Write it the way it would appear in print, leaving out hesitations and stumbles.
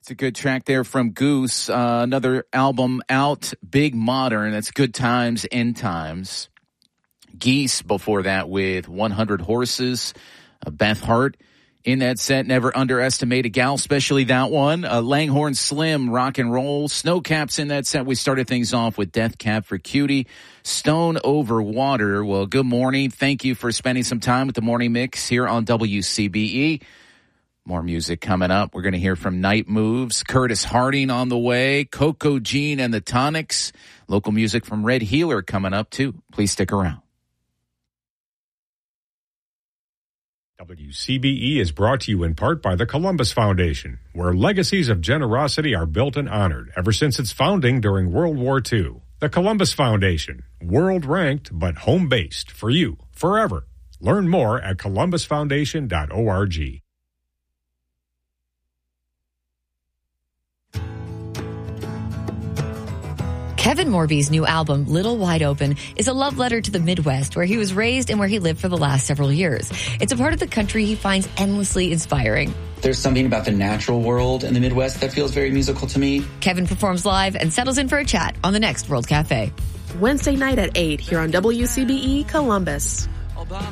It's a good track there from Goose. Another album out, Big Modern. That's Good Times, End Times. Geese before that with 100 Horses. Beth Hart in that set. Never underestimate a gal, especially that one. Langhorne Slim, Rock and Roll. Snowcaps in that set. We started things off with Death Cab for Cutie. Stone Over Water. Well, good morning. Thank you for spending some time with the Morning Mix here on WCBE. More music coming up. We're going to hear from Night Moves, Curtis Harding on the way, Coco Jean and the Tonics. Local music from Red Healer coming up, too. Please stick around. WCBE is brought to you in part by the Columbus Foundation, where legacies of generosity are built and honored ever since its founding during World War II. The Columbus Foundation, world-ranked but home-based for you, forever. Learn more at columbusfoundation.org. Kevin Morby's new album, Little Wide Open, is a love letter to the Midwest, where he was raised and where he lived for the last several years. It's a part of the country he finds endlessly inspiring. There's something about the natural world in the Midwest that feels very musical to me. Kevin performs live and settles in for a chat on the next World Cafe. Wednesday night at 8 here on WCBE Columbus.